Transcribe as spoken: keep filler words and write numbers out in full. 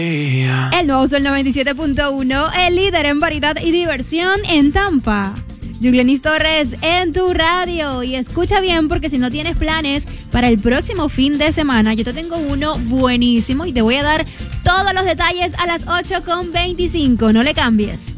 El nuevo Sol noventa y siete punto uno, el líder en variedad y diversión en Tampa. Yuglenis Torres en tu radio. Y escucha bien, porque si no tienes planes para el próximo fin de semana, yo te tengo uno buenísimo y te voy a dar todos los detalles a las ocho con veinticinco. No le cambies.